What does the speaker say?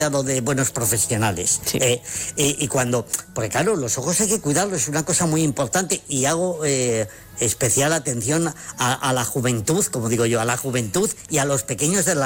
de buenos profesionales. Sí. Y cuando, porque claro, los ojos hay que cuidarlos, es una cosa muy importante, y hago especial atención a la juventud, como digo yo, a la juventud y a los pequeños de la